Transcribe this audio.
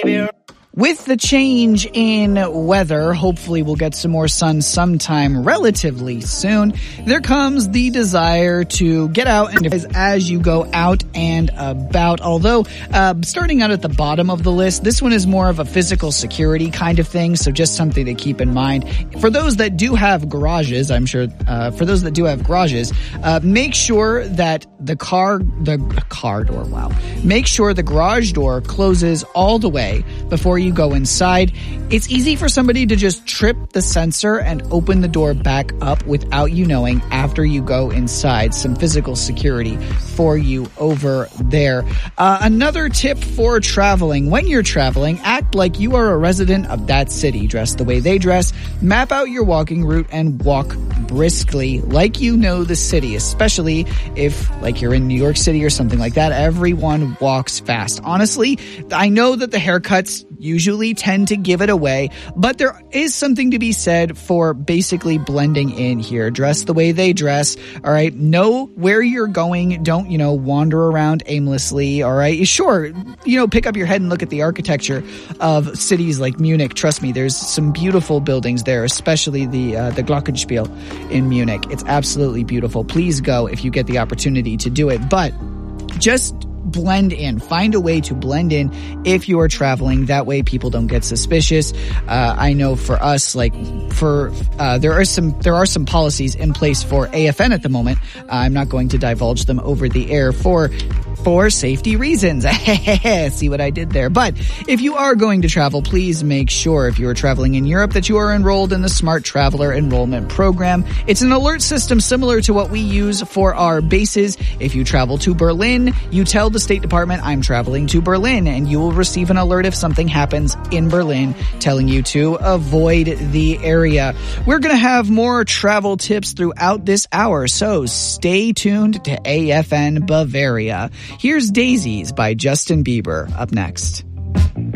baby. With the change in weather, hopefully we'll get some more sun sometime relatively soon. There comes the desire to get out and as you go out and about. Although, starting out at the bottom of the list, this one is more of a physical security kind of thing. So just something to keep in mind. For those that do have garages, I'm sure, for those that do have garages, make sure that make sure the garage door closes all the way before you go inside. It's easy for somebody to just trip the sensor and open the door back up without you knowing after you go inside. Some physical security for you over there. Another tip for traveling. When you're traveling, act like you are a resident of that city. Dress the way they dress. Map out your walking route and walk briskly like you know the city, especially if like you're in New York City or something like that. Everyone walks fast. Honestly, I know that the haircuts usually tend to give it away, but there is something to be said for basically blending in here. Dress the way they dress, all right? Know where you're going. Don't, wander around aimlessly, all right? Sure, pick up your head and look at the architecture of cities like Munich. Trust me, there's some beautiful buildings there, especially the Glockenspiel in Munich. It's absolutely beautiful. Please go if you get the opportunity to do it, but just blend in. Find a way to blend in if you are traveling. That way people don't get suspicious. I know for us, there are some policies in place for AFN at the moment. I'm not going to divulge them over the air for safety reasons. See what I did there. But if you are going to travel, please make sure if you are traveling in Europe that you are enrolled in the Smart Traveler Enrollment Program. It's an alert system similar to what we use for our bases. If you travel to Berlin, you tell the State Department, I'm traveling to Berlin, and you will receive an alert if something happens in Berlin telling you to avoid the area. We're going to have more travel tips throughout this hour, so stay tuned to AFN Bavaria. Here's Daisies by Justin Bieber up next.